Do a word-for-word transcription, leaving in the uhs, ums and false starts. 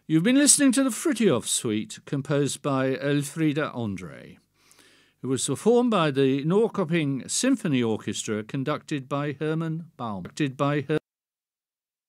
You've been listening to the Frithiof Suite, composed by Elfriede André. It was performed by the Norrköping Symphony Orchestra, conducted by Herman Baum. Conducted by Her